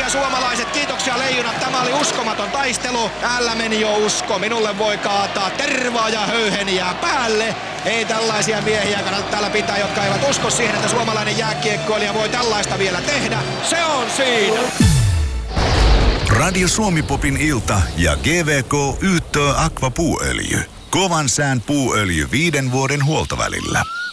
Kiitoksia suomalaiset, kiitoksia leijonat. Tämä oli uskomaton taistelu. Täällä meni jo usko. Minulle voi kaataa tervaa ja höyheniä päälle. Ei tällaisia miehiä kannata täällä pitää, jotka eivät usko siihen, että suomalainen jääkiekkoilija voi tällaista vielä tehdä. Se on siinä! Radio Suomi-popin ilta ja GVK Yttö Aqua puuöljy. Kovan sään puuöljy 5 vuoden huoltovälillä.